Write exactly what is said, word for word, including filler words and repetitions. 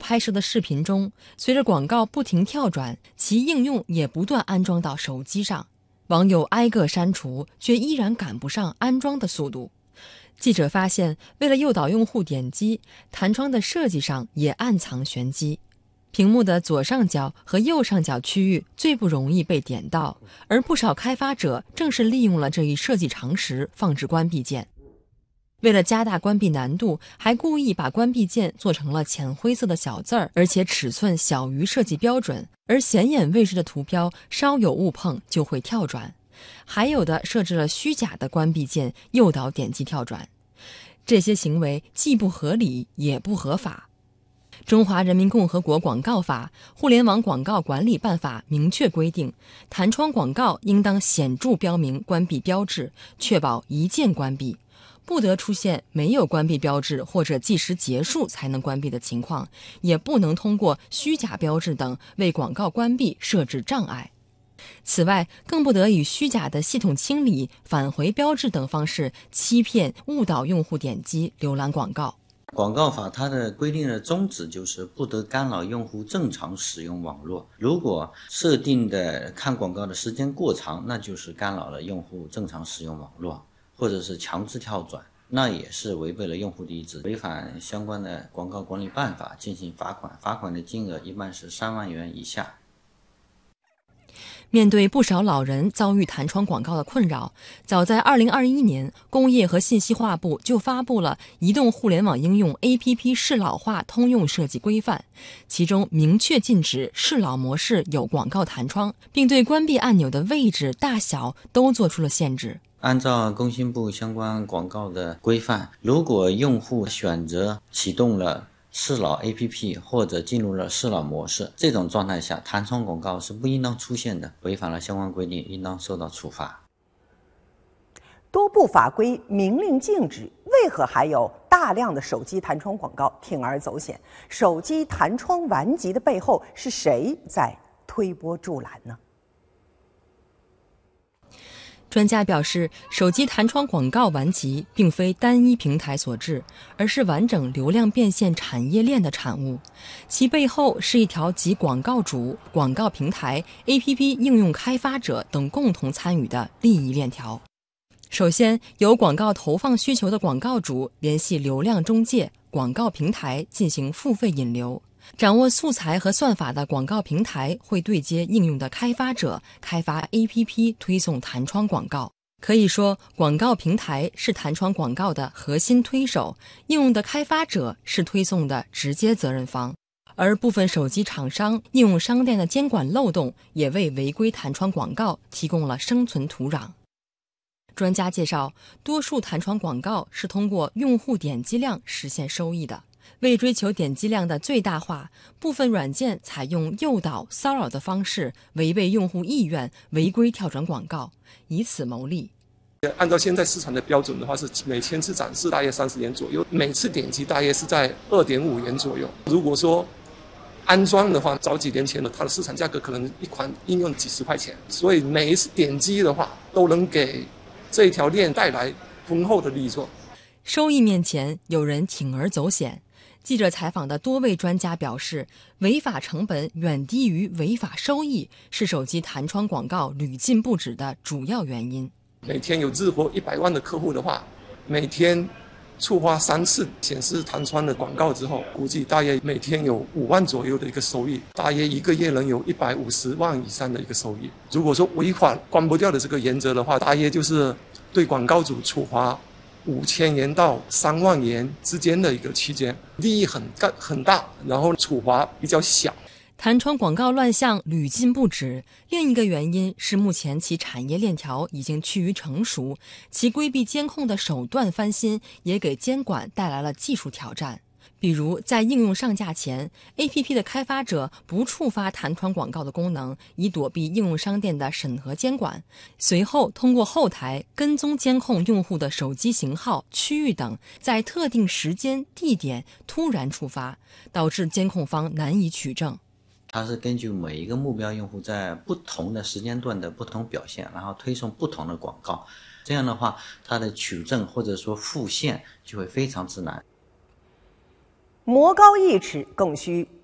拍摄的视频中，随着广告不停跳转，其应用也不断安装到手机上。网友挨个删除，却依然赶不上安装的速度。记者发现，为了诱导用户点击，弹窗的设计上也暗藏玄机。屏幕的左上角和右上角区域最不容易被点到，而不少开发者正是利用了这一设计常识放置关闭键。为了加大关闭难度，还故意把关闭键做成了浅灰色的小字儿，而且尺寸小于设计标准，而显眼位置的图标稍有误碰就会跳转。还有的设置了虚假的关闭键，诱导点击跳转。这些行为既不合理也不合法。中华人民共和国广告法、互联网广告管理办法明确规定，弹窗广告应当显著标明关闭标志，确保一键关闭，不得出现没有关闭标志或者计时结束才能关闭的情况，也不能通过虚假标志等为广告关闭设置障碍。此外，更不得以虚假的系统清理、返回标志等方式欺骗、误导用户点击浏览广告。 广告法它的规定的宗旨就是不得干扰用户正常使用网络。如果设定的看广告的时间过长，那就是干扰了用户正常使用网络，或者是强制跳转，那也是违背了用户的意志，违反相关的广告管理办法进行罚款，罚款的金额一般是三万元以下。 面对不少老人遭遇弹窗广告的困扰，早在二零二一年，工业和信息化部就发布了《移动互联网应用 A P P 适老化通用设计规范》，其中明确禁止适老模式有广告弹窗，并对关闭按钮的位置、大小都做出了限制。 按照工信部相关广告的规范，如果用户选择启动了适老 A P P 或者进入了适老模式，这种状态下弹窗广告是不应当出现的，违反了相关规定应当受到处罚。 多部法规明令禁止，为何还有大量的手机弹窗广告铤而走险？手机弹窗顽疾的背后是谁在推波助澜呢？ 专家表示，手机弹窗广告顽疾并非单一平台所致，而是完整流量变现产业链的产物。其背后是一条集广告主、广告平台、A P P 应用开发者等共同参与的利益链条。首先，有广告投放需求的广告主联系流量中介、广告平台进行付费引流。掌握素材和算法的广告平台会对接应用的开发者，开发 A P P 推送弹窗广告。可以说，广告平台是弹窗广告的核心推手，应用的开发者是推送的直接责任方。而部分手机厂商、应用商店的监管漏洞也为违规弹窗广告提供了生存土壤。专家介绍，多数弹窗广告是通过用户点击量实现收益的。为追求点击量的最大化，部分软件采用诱导、骚扰的方式，违背用户意愿，违规跳转广告，以此牟利。 按照现在市场的标准的话，是每千次展示大约三十元左右，每次点击大约是在二点五元左右。如果说安装的话，早几年前的它的市场价格可能一款应用几十块钱，所以每一次点击的话，都能给这一条链带来丰厚的利润。 收益面前，有人铤而走险。记者采访的多位专家表示，违法成本远低于违法收益，是手机弹窗广告屡禁不止的主要原因。 每天有日活一百万的客户的话，每天触发三次显示弹窗的广告之后，估计大约每天有五万左右的一个收益，大约一个月能有一百五十万以上的一个收益。如果说违反关不掉的这个原则的话，大约就是对广告主处罚五千元到三万元之间的一个区间，利益很大很大，然后处罚比较小。 弹窗广告乱象屡禁不止，另一个原因是目前其产业链条已经趋于成熟，其规避监控的手段翻新，也给监管带来了技术挑战。比如，在应用上架前 ，A P P 的开发者不触发弹窗广告的功能，以躲避应用商店的审核监管。随后，通过后台跟踪监控用户的手机型号、区域等，在特定时间、地点突然触发，导致监控方难以取证。 它是根据每一个目标用户在不同的时间段的不同表现，然后推送不同的广告。这样的话，它的取证或者说复现就会非常之难。 魔高一尺，更需